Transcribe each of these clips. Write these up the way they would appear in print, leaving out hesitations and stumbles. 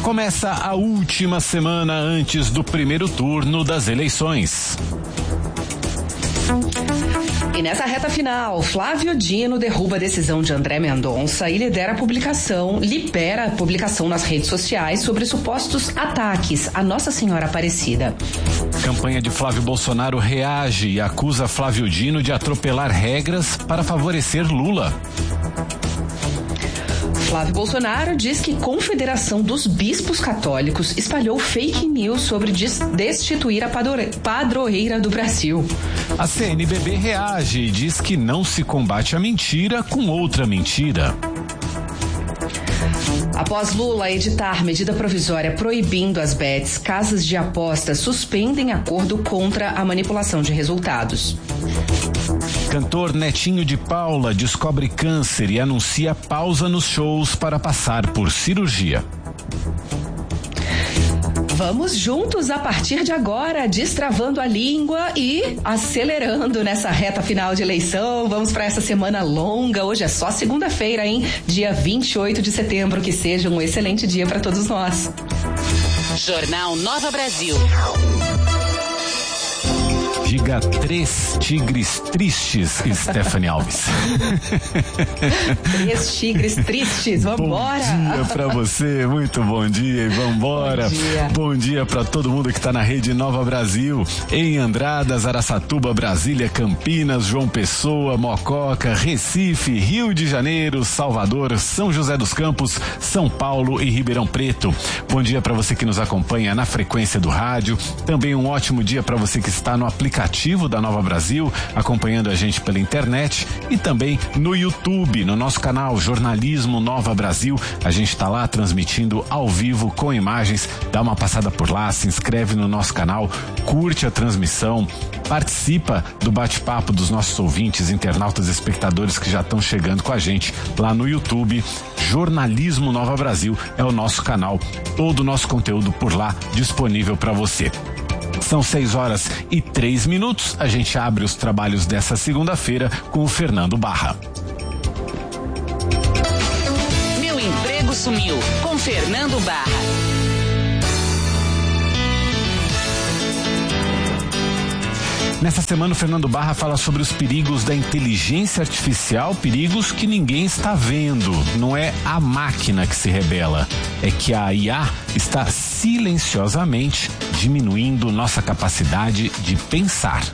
Começa a última semana antes do primeiro turno das eleições. E nessa reta final, Flávio Dino derruba a decisão de André Mendonça e libera a publicação nas redes sociais sobre supostos ataques à Nossa Senhora Aparecida. Campanha de Flávio Bolsonaro reage e acusa Flávio Dino de atropelar regras para favorecer Lula. Flávio Bolsonaro diz que Confederação dos Bispos Católicos espalhou fake news sobre destituir a padroeira do Brasil. A CNBB reage e diz que não se combate a mentira com outra mentira. Após Lula editar medida provisória proibindo as bets, casas de apostas suspendem acordo contra a manipulação de resultados. Cantor Netinho de Paula descobre câncer e anuncia pausa nos shows para passar por cirurgia. Vamos juntos a partir de agora, destravando a língua e acelerando nessa reta final de eleição. Vamos para essa semana longa. Hoje é só segunda-feira, hein? Dia 28 de setembro. Que seja um excelente dia para todos nós. Jornal Nova Brasil. Diga 3 tigres tristes, Stephanie Alves. 3 tigres tristes, vambora. Bom dia pra você, muito bom dia e vambora. Bom dia pra todo mundo que tá na rede Nova Brasil, em Andradas, Araçatuba, Brasília, Campinas, João Pessoa, Mococa, Recife, Rio de Janeiro, Salvador, São José dos Campos, São Paulo e Ribeirão Preto. Bom dia pra você que nos acompanha na frequência do rádio. Também um ótimo dia pra você que está no aplicativo da Nova Brasil, acompanhando a gente pela internet e também no YouTube, no nosso canal Jornalismo Nova Brasil. A gente está lá transmitindo ao vivo com imagens. Dá uma passada por lá, se inscreve no nosso canal, curte a transmissão, participa do bate-papo dos nossos ouvintes, internautas e espectadores que já estão chegando com a gente lá no YouTube. Jornalismo Nova Brasil é o nosso canal, todo o nosso conteúdo por lá disponível para você. São 6h03. A gente abre os trabalhos dessa segunda-feira com o Fernando Barra. Meu emprego sumiu com Fernando Barra. Nessa semana, o Fernando Barra fala sobre os perigos da inteligência artificial, perigos que ninguém está vendo. Não é a máquina que se rebela, é que a IA está silenciosamente diminuindo nossa capacidade de pensar.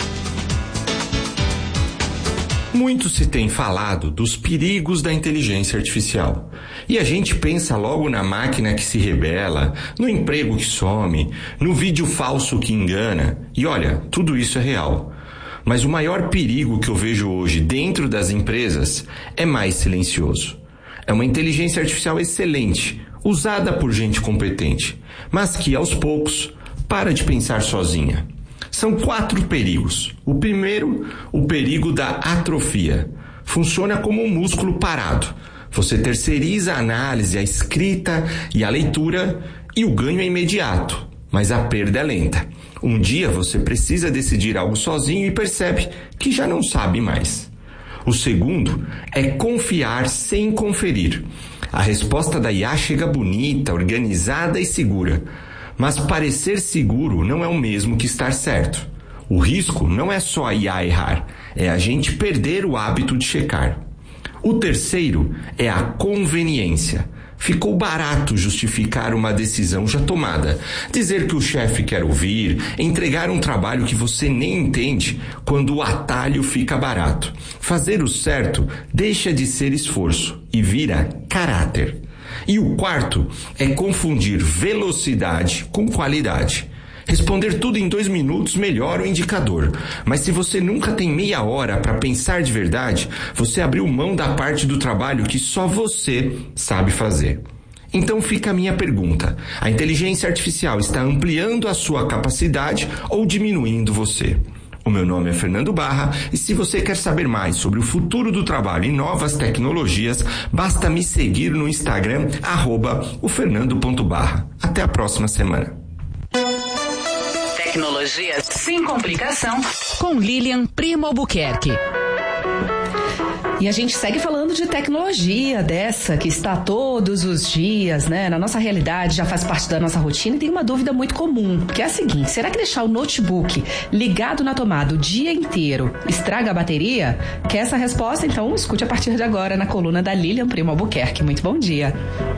Muito se tem falado dos perigos da inteligência artificial. E a gente pensa logo na máquina que se rebela, no emprego que some, no vídeo falso que engana. E olha, tudo isso é real. Mas o maior perigo que eu vejo hoje dentro das empresas é mais silencioso. É uma inteligência artificial excelente, usada por gente competente, mas que aos poucos para de pensar sozinha. São 4 perigos. O primeiro, o perigo da atrofia. Funciona como um músculo parado. Você terceiriza a análise, a escrita e a leitura e o ganho é imediato, mas a perda é lenta. Um dia você precisa decidir algo sozinho e percebe que já não sabe mais. O segundo é confiar sem conferir. A resposta da IA chega bonita, organizada e segura. Mas parecer seguro não é o mesmo que estar certo. O risco não é só a IA errar, é a gente perder o hábito de checar. O terceiro é a conveniência. Ficou barato justificar uma decisão já tomada, dizer que o chefe quer ouvir, entregar um trabalho que você nem entende quando o atalho fica barato. Fazer o certo deixa de ser esforço e vira caráter. E o quarto é confundir velocidade com qualidade. Responder tudo em 2 minutos melhora o indicador. Mas se você nunca tem meia hora para pensar de verdade, você abriu mão da parte do trabalho que só você sabe fazer. Então fica a minha pergunta. A inteligência artificial está ampliando a sua capacidade ou diminuindo você? O meu nome é Fernando Barra e se você quer saber mais sobre o futuro do trabalho e novas tecnologias, basta me seguir no Instagram, @ofernando.barra. Até a próxima semana. Tecnologia sem complicação com Lilian Primo Albuquerque. E a gente segue falando de tecnologia dessa que está todos os dias, né? Na nossa realidade, já faz parte da nossa rotina e tem uma dúvida muito comum, que é a seguinte: será que deixar o notebook ligado na tomada o dia inteiro estraga a bateria? Quer essa resposta? Então escute a partir de agora na coluna da Lilian Primo Albuquerque. Muito bom dia.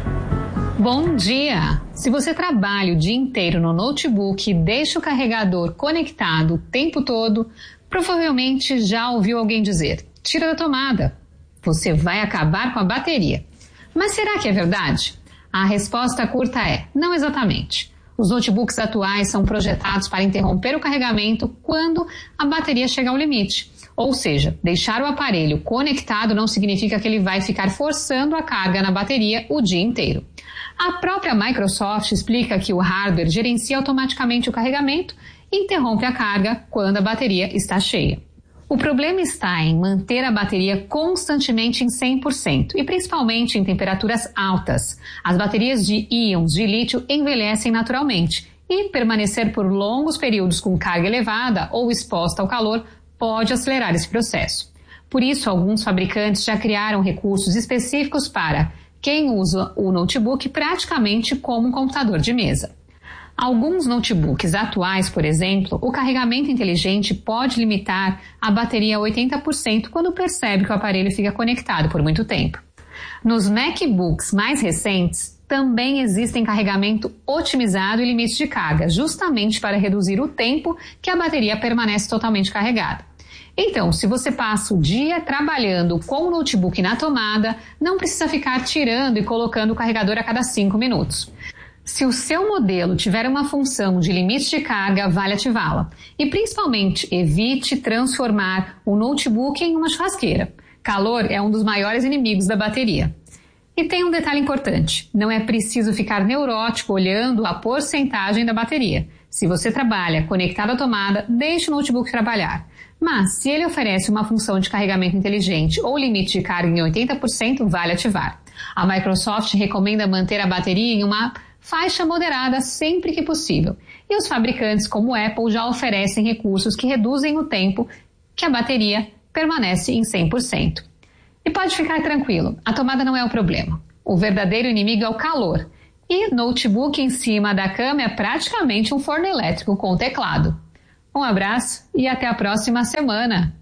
Bom dia! Se você trabalha o dia inteiro no notebook e deixa o carregador conectado o tempo todo, provavelmente já ouviu alguém dizer: tira da tomada, você vai acabar com a bateria. Mas será que é verdade? A resposta curta é: não exatamente. Os notebooks atuais são projetados para interromper o carregamento quando a bateria chega ao limite. Ou seja, deixar o aparelho conectado não significa que ele vai ficar forçando a carga na bateria o dia inteiro. A própria Microsoft explica que o hardware gerencia automaticamente o carregamento e interrompe a carga quando a bateria está cheia. O problema está em manter a bateria constantemente em 100% e principalmente em temperaturas altas. As baterias de íons de lítio envelhecem naturalmente e permanecer por longos períodos com carga elevada ou exposta ao calor pode acelerar esse processo. Por isso, alguns fabricantes já criaram recursos específicos para quem usa o notebook praticamente como um computador de mesa. Alguns notebooks atuais, por exemplo, o carregamento inteligente pode limitar a bateria a 80% quando percebe que o aparelho fica conectado por muito tempo. Nos MacBooks mais recentes, também existem carregamento otimizado e limite de carga, justamente para reduzir o tempo que a bateria permanece totalmente carregada. Então, se você passa o dia trabalhando com o notebook na tomada, não precisa ficar tirando e colocando o carregador a cada 5 minutos. Se o seu modelo tiver uma função de limite de carga, vale ativá-la. E principalmente, evite transformar o notebook em uma churrasqueira. Calor é um dos maiores inimigos da bateria. E tem um detalhe importante: não é preciso ficar neurótico olhando a porcentagem da bateria. Se você trabalha conectado à tomada, deixe o notebook trabalhar. Mas, se ele oferece uma função de carregamento inteligente ou limite de carga em 80%, vale ativar. A Microsoft recomenda manter a bateria em uma faixa moderada sempre que possível. E os fabricantes como Apple já oferecem recursos que reduzem o tempo que a bateria permanece em 100%. E pode ficar tranquilo, a tomada não é o problema. O verdadeiro inimigo é o calor. E notebook em cima da cama é praticamente um forno elétrico com teclado. Um abraço e até a próxima semana.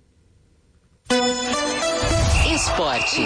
Esporte.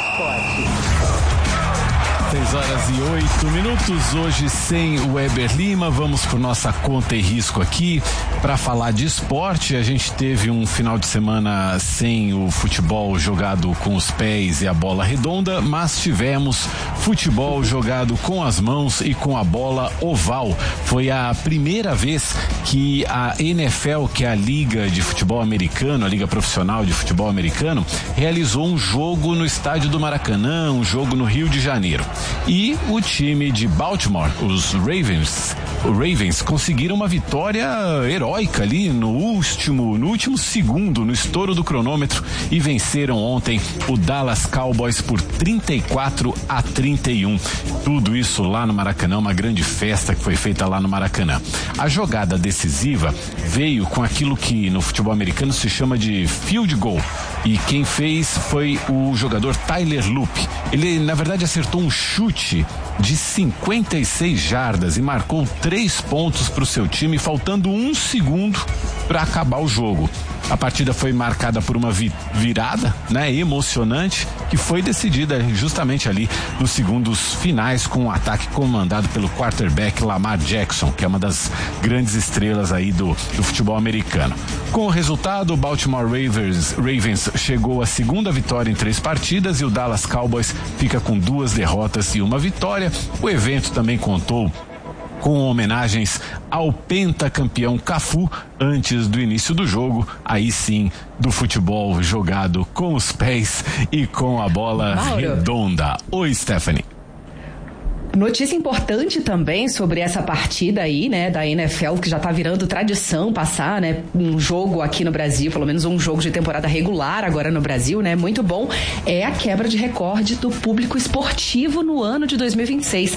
6h08, hoje sem o Weber Lima. Vamos por nossa conta e risco aqui para falar de esporte. A gente teve um final de semana sem o futebol jogado com os pés e a bola redonda, mas tivemos futebol jogado com as mãos e com a bola oval. Foi a primeira vez que a NFL, que é a Liga de Futebol Americano, a Liga Profissional de Futebol Americano, realizou um jogo no estádio do Maracanã, um jogo no Rio de Janeiro. E o time de Baltimore, os Ravens conseguiram uma vitória heróica ali no último segundo, no estouro do cronômetro, e venceram ontem o Dallas Cowboys por 34-31. Tudo isso lá no Maracanã, uma grande festa que foi feita lá no Maracanã. A jogada decisiva veio com aquilo que no futebol americano se chama de field goal, e quem fez foi o jogador Tyler Loop. Ele, na verdade, acertou um chute de 56 jardas e marcou 3 pontos para o seu time, faltando 1 segundo para acabar o jogo. A partida foi marcada por uma virada, né, emocionante, que foi decidida justamente ali nos segundos finais, com um ataque comandado pelo quarterback Lamar Jackson, que é uma das grandes estrelas aí do futebol americano. Com o resultado, o Baltimore Ravens chegou à segunda vitória em 3 partidas e o Dallas Cowboys fica com 2 derrotas e 1 vitória. O evento também contou com homenagens ao pentacampeão Cafu antes do início do jogo, aí sim, do futebol jogado com os pés e com a bola redonda. Oi, Stephanie. Notícia importante também sobre essa partida aí, né, da NFL, que já tá virando tradição passar, né, um jogo aqui no Brasil, pelo menos um jogo de temporada regular agora no Brasil, né, muito bom, é a quebra de recorde do público esportivo no ano de 2026.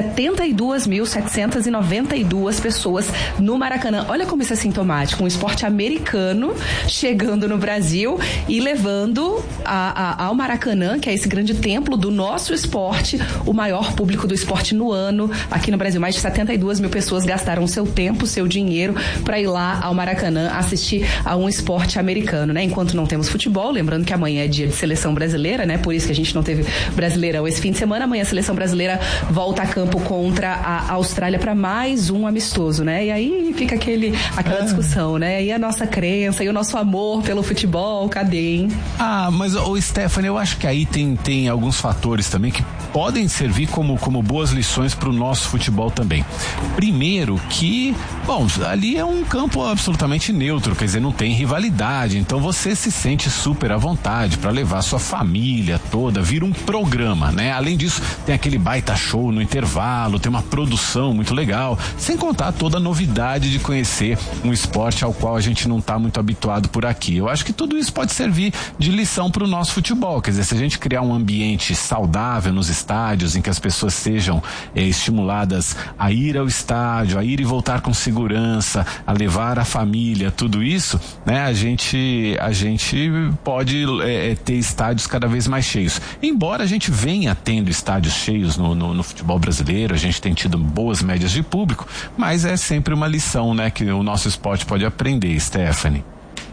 72.792 pessoas no Maracanã. Olha como isso é sintomático, um esporte americano chegando no Brasil e levando ao Maracanã, que é esse grande templo do nosso esporte, o maior público do esporte no ano aqui no Brasil. Mais de 72 mil pessoas gastaram seu tempo, seu dinheiro para ir lá ao Maracanã assistir a um esporte americano, né? Enquanto não temos futebol, lembrando que amanhã é dia de seleção brasileira, né? Por isso que a gente não teve Brasileirão esse fim de semana. Amanhã a seleção brasileira volta a campo contra a Austrália para mais um amistoso, né? E aí fica aquela discussão, né? E a nossa crença e o nosso amor pelo futebol, cadê, hein? Mas Stephanie, eu acho que aí tem alguns fatores também que podem servir como boas lições para o nosso futebol também. Primeiro que, ali é um campo absolutamente neutro, quer dizer, não tem rivalidade, então você se sente super à vontade para levar sua família toda, vira um programa, né? Além disso, tem aquele baita show no intervalo, tem uma produção muito legal, sem contar toda a novidade de conhecer um esporte ao qual a gente não está muito habituado por aqui. Eu acho que tudo isso pode servir de lição para o nosso futebol, quer dizer, se a gente criar um ambiente saudável nos estádios, em que as pessoas sejam estimuladas a ir ao estádio, a ir e voltar com segurança, a levar a família, tudo isso, né? A gente pode ter estádios cada vez mais cheios. Embora a gente venha tendo estádios cheios no futebol brasileiro, a gente tem tido boas médias de público, mas é sempre uma lição, né? Que o nosso esporte pode aprender, Stephanie.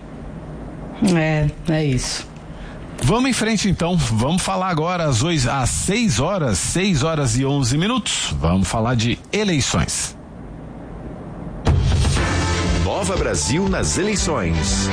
É isso. Vamos em frente então, vamos falar agora às 6 horas e 11 minutos, vamos falar de eleições. Nova Brasil nas eleições.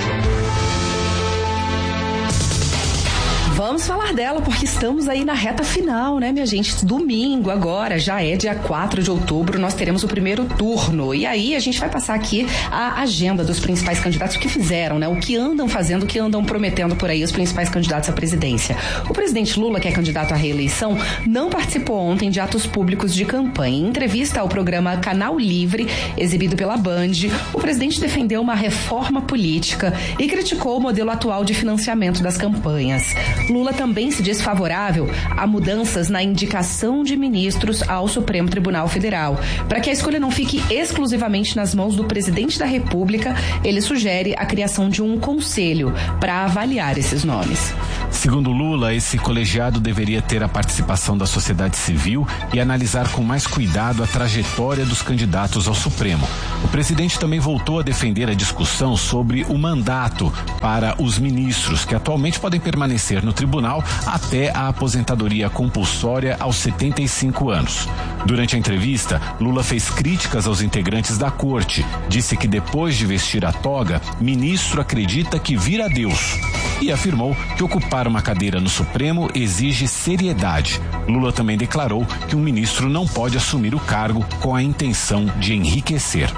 Vamos falar dela porque estamos aí na reta final, né, minha gente? Domingo agora, já é dia 4 de outubro, nós teremos o primeiro turno. E aí a gente vai passar aqui a agenda dos principais candidatos, o que fizeram, né? O que andam fazendo, o que andam prometendo por aí os principais candidatos à presidência. O presidente Lula, que é candidato à reeleição, não participou ontem de atos públicos de campanha. Em entrevista ao programa Canal Livre, exibido pela Band, o presidente defendeu uma reforma política e criticou o modelo atual de financiamento das campanhas. Lula também se diz favorável a mudanças na indicação de ministros ao Supremo Tribunal Federal. Para que a escolha não fique exclusivamente nas mãos do presidente da República, ele sugere a criação de um conselho para avaliar esses nomes. Segundo Lula, esse colegiado deveria ter a participação da sociedade civil e analisar com mais cuidado a trajetória dos candidatos ao Supremo. O presidente também voltou a defender a discussão sobre o mandato para os ministros, que atualmente podem permanecer no tribunal até a aposentadoria compulsória aos 75 anos. Durante a entrevista, Lula fez críticas aos integrantes da corte. Disse que depois de vestir a toga, ministro acredita que vira Deus. E afirmou que ocupar uma cadeira no Supremo exige seriedade. Lula também declarou que um ministro não pode assumir o cargo com a intenção de enriquecer.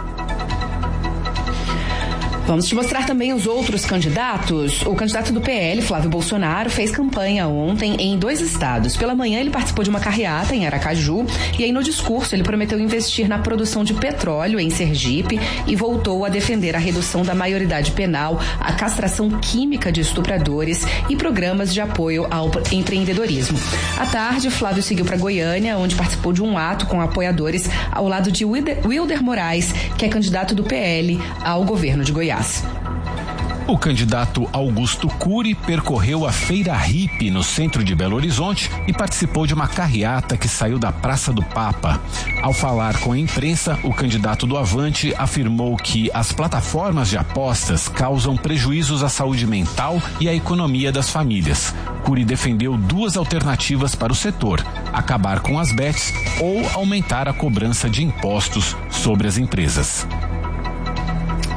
Vamos te mostrar também os outros candidatos. O candidato do PL, Flávio Bolsonaro, fez campanha ontem em 2 estados. Pela manhã, ele participou de uma carreata em Aracaju e aí no discurso ele prometeu investir na produção de petróleo em Sergipe e voltou a defender a redução da maioridade penal, a castração química de estupradores e programas de apoio ao empreendedorismo. À tarde, Flávio seguiu para Goiânia, onde participou de um ato com apoiadores ao lado de Wilder Moraes, que é candidato do PL ao governo de Goiás. O candidato Augusto Cury percorreu a Feira Hippie no centro de Belo Horizonte e participou de uma carreata que saiu da Praça do Papa. Ao falar com a imprensa, o candidato do Avante afirmou que as plataformas de apostas causam prejuízos à saúde mental e à economia das famílias. Cury defendeu 2 alternativas para o setor: acabar com as bets ou aumentar a cobrança de impostos sobre as empresas.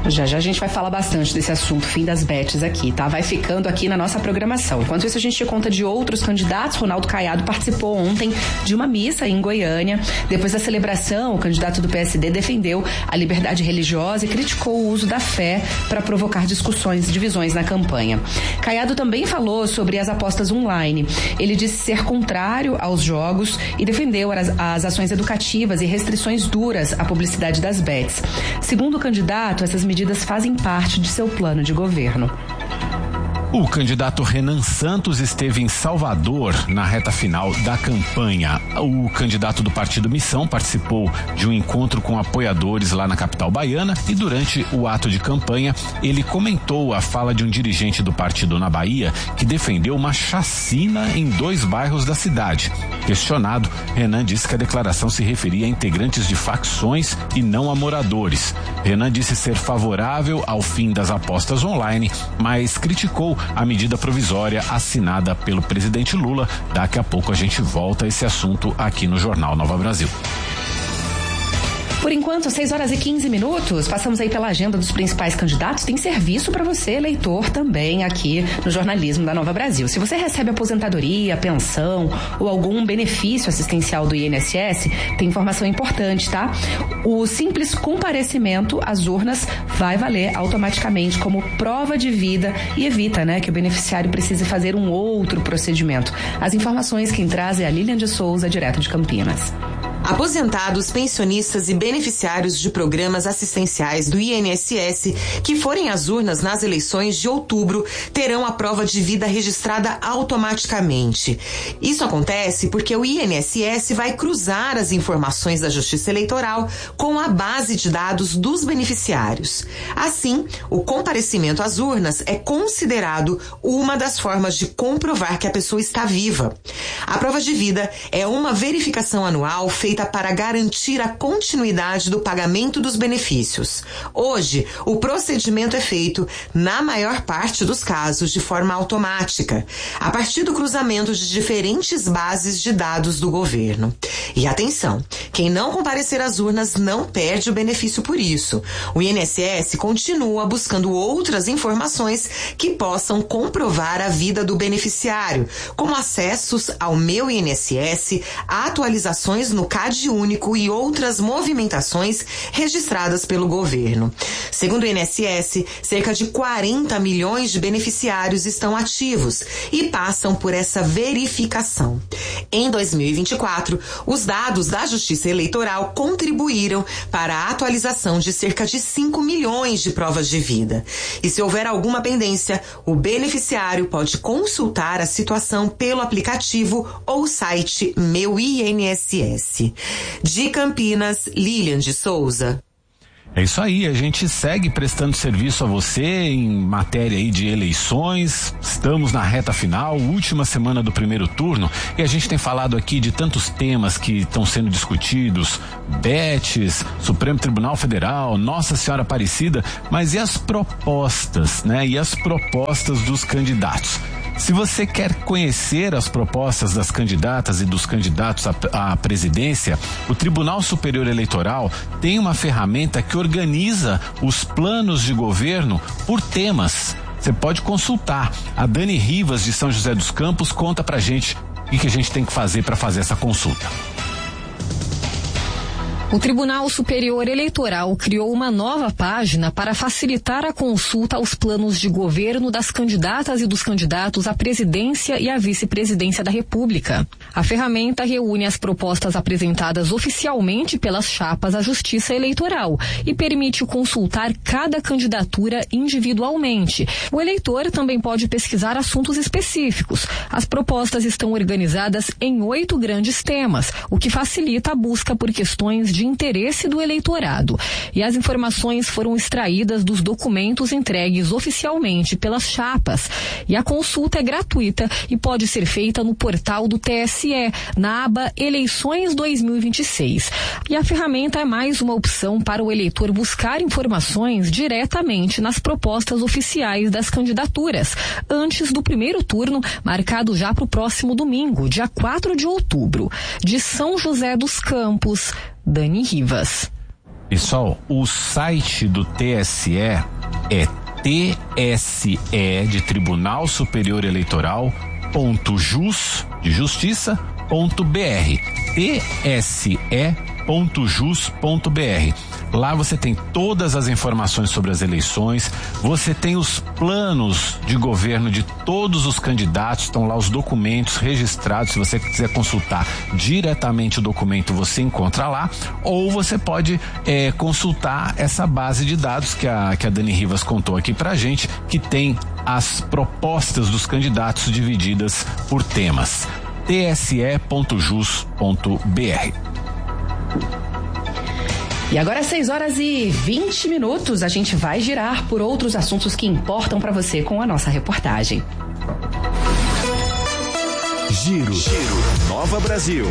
Já a gente vai falar bastante desse assunto, fim das bets aqui, tá? Vai ficando aqui na nossa programação. Enquanto isso, a gente te conta de outros candidatos. Ronaldo Caiado participou ontem de uma missa em Goiânia. Depois da celebração, o candidato do PSD defendeu a liberdade religiosa e criticou o uso da fé para provocar discussões e divisões na campanha. Caiado também falou sobre as apostas online. Ele disse ser contrário aos jogos e defendeu as ações educativas e restrições duras à publicidade das bets. Segundo o candidato, essas medidas fazem parte de seu plano de governo. O candidato Renan Santos esteve em Salvador na reta final da campanha. O candidato do Partido Missão participou de um encontro com apoiadores lá na capital baiana e durante o ato de campanha ele comentou a fala de um dirigente do partido na Bahia que defendeu uma chacina em 2 bairros da cidade. Questionado, Renan disse que a declaração se referia a integrantes de facções e não a moradores. Renan disse ser favorável ao fim das apostas online, mas criticou a medida provisória assinada pelo presidente Lula. Daqui a pouco a gente volta a esse assunto aqui no Jornal Nova Brasil. Por enquanto, 6h15, passamos aí pela agenda dos principais candidatos. Tem serviço para você, eleitor, também aqui no jornalismo da Nova Brasil. Se você recebe aposentadoria, pensão ou algum benefício assistencial do INSS, tem informação importante, tá? O simples comparecimento às urnas vai valer automaticamente como prova de vida e evita, né, que o beneficiário precise fazer um outro procedimento. As informações quem traz é a Lilian de Souza, direto de Campinas. Aposentados, pensionistas e beneficiários de programas assistenciais do INSS que forem às urnas nas eleições de outubro terão a prova de vida registrada automaticamente. Isso acontece porque o INSS vai cruzar as informações da Justiça Eleitoral com a base de dados dos beneficiários. Assim, o comparecimento às urnas é considerado uma das formas de comprovar que a pessoa está viva. A prova de vida é uma verificação anual feita para garantir a continuidade do pagamento dos benefícios. Hoje, o procedimento é feito, na maior parte dos casos, de forma automática, a partir do cruzamento de diferentes bases de dados do governo. E atenção, quem não comparecer às urnas não perde o benefício por isso. O INSS continua buscando outras informações que possam comprovar a vida do beneficiário, como acessos ao Meu INSS, atualizações no CAD único e outras movimentações registradas pelo governo. Segundo o INSS, cerca de 40 milhões de beneficiários estão ativos e passam por essa verificação. Em 2024, os dados da Justiça Eleitoral contribuíram para a atualização de cerca de 5 milhões de provas de vida. E se houver alguma pendência, o beneficiário pode consultar a situação pelo aplicativo ou site Meu INSS. De Campinas, Lilian de Souza. É isso aí, a gente segue prestando serviço a você em matéria aí de eleições. Estamos na reta final, última semana do primeiro turno, e a gente tem falado aqui de tantos temas que estão sendo discutidos, BETs, Supremo Tribunal Federal, Nossa Senhora Aparecida, mas e as propostas, né? E as propostas dos candidatos? Se você quer conhecer as propostas das candidatas e dos candidatos à presidência, o Tribunal Superior Eleitoral tem uma ferramenta que organiza os planos de governo por temas. Você pode consultar. A Dani Rivas, de São José dos Campos, conta pra gente o que a gente tem que fazer para fazer essa consulta. O Tribunal Superior Eleitoral criou uma nova página para facilitar a consulta aos planos de governo das candidatas e dos candidatos à presidência e à vice-presidência da República. A ferramenta reúne as propostas apresentadas oficialmente pelas chapas à Justiça Eleitoral e permite consultar cada candidatura individualmente. O eleitor também pode pesquisar assuntos específicos. As propostas estão organizadas em 8 grandes temas, o que facilita a busca por questões de interesse do eleitorado. E as informações foram extraídas dos documentos entregues oficialmente pelas chapas. E a consulta é gratuita e pode ser feita no portal do TSE, na aba Eleições 2026. E a ferramenta é mais uma opção para o eleitor buscar informações diretamente nas propostas oficiais das candidaturas, antes do primeiro turno, marcado já para o próximo domingo, dia 4 de outubro. De São José dos Campos, Dani Rivas. Pessoal, o site do TSE é TSE de Tribunal Superior Eleitoral.jus de justiça.br. tse.jus.br. Lá você tem todas as informações sobre as eleições, você tem os planos de governo de todos os candidatos, estão lá os documentos registrados. Se você quiser consultar diretamente o documento, você encontra lá, ou você pode consultar essa base de dados que a Dani Rivas contou aqui pra gente, que tem as propostas dos candidatos divididas por temas. tse.jus.br. E agora 6h20, a gente vai girar por outros assuntos que importam para você com a nossa reportagem. Giro. Nova Brasil.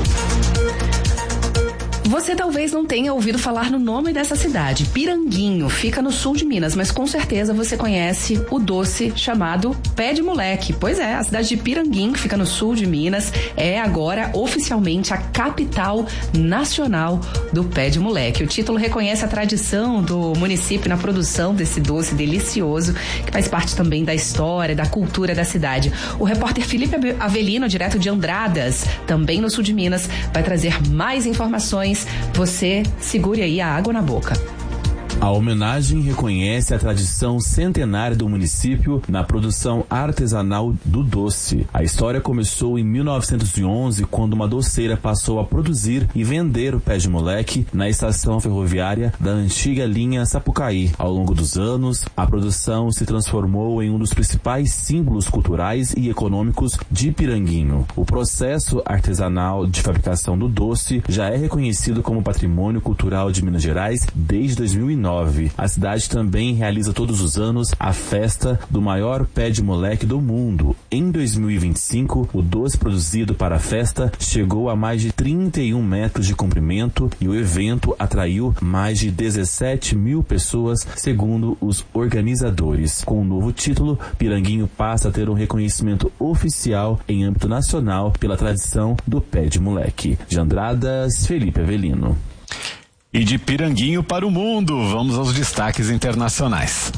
Você talvez não tenha ouvido falar no nome dessa cidade, Piranguinho, fica no sul de Minas, mas com certeza você conhece o doce chamado Pé de Moleque. Pois é, a cidade de Piranguinho, que fica no sul de Minas, é agora oficialmente a capital nacional do Pé de Moleque. O título reconhece a tradição do município na produção desse doce delicioso, que faz parte também da história, da cultura da cidade. O repórter Felipe Avelino, direto de Andradas, também no sul de Minas, vai trazer mais informações. Você segure aí a água na boca. A homenagem reconhece a tradição centenária do município na produção artesanal do doce. A história começou em 1911, quando uma doceira passou a produzir e vender o Pé de Moleque na estação ferroviária da antiga linha Sapucaí. Ao longo dos anos, a produção se transformou em um dos principais símbolos culturais e econômicos de Piranguinho. O processo artesanal de fabricação do doce já é reconhecido como Patrimônio Cultural de Minas Gerais desde 2009. A cidade também realiza todos os anos a festa do maior pé de moleque do mundo. Em 2025, o doce produzido para a festa chegou a mais de 31 metros de comprimento e o evento atraiu mais de 17 mil pessoas, segundo os organizadores. Com o novo título, Piranguinho passa a ter um reconhecimento oficial em âmbito nacional pela tradição do pé de moleque. De Andradas, Felipe Avelino. E de Piranguinho para o mundo, vamos aos destaques internacionais.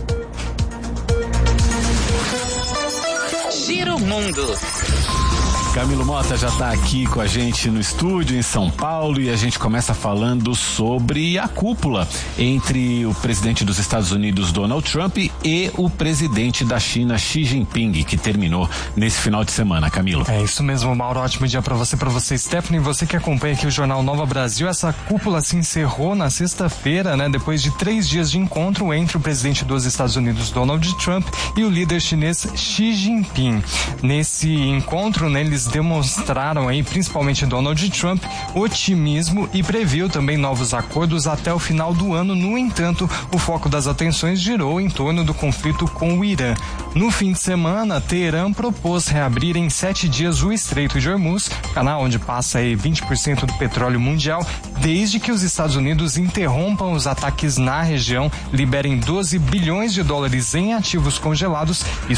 Giro Mundo. Camilo Mota já está aqui com a gente no estúdio em São Paulo e a gente começa falando sobre a cúpula entre o presidente dos Estados Unidos, Donald Trump, e o presidente da China, Xi Jinping, que terminou nesse final de semana. Camilo. É isso mesmo, Mauro. Ótimo dia para você, Stephanie. Você que acompanha aqui o Jornal Nova Brasil. Essa cúpula se encerrou na sexta-feira, né? Depois de 3 dias de encontro entre o presidente dos Estados Unidos, Donald Trump, e o líder chinês Xi Jinping. Nesse encontro, né, eles demonstraram aí, principalmente Donald Trump, otimismo e previu também novos acordos até o final do ano. No entanto, o foco das atenções girou em torno do conflito com o Irã. No fim de semana, Teherã propôs reabrir em 7 dias o Estreito de Hormuz, canal onde passa aí 20% do petróleo mundial, desde que os Estados Unidos interrompam os ataques na região, liberem $12 bilhões em ativos congelados e